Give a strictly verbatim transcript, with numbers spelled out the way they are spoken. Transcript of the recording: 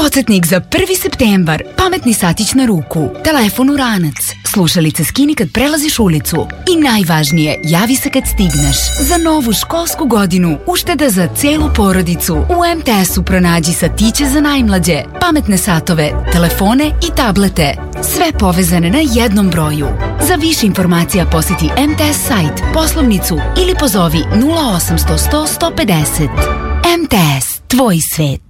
Podsjetnik za prvi septembar. Pametni satić na ruku, telefon u ranac, slušalice skini kad prelaziš ulicu i najvažnije, javi se kad stigneš. Za novu školsku godinu ušteda za celu porodicu. U em te esu pronađi satiće za najmlađe, pametne satove, telefone i tablete. Sve povezane na jednom broju. Za više informacija posjeti em te es sajt, poslovnicu ili pozovi nula osam sto sto sto pedeset. em te es, tvoj svet.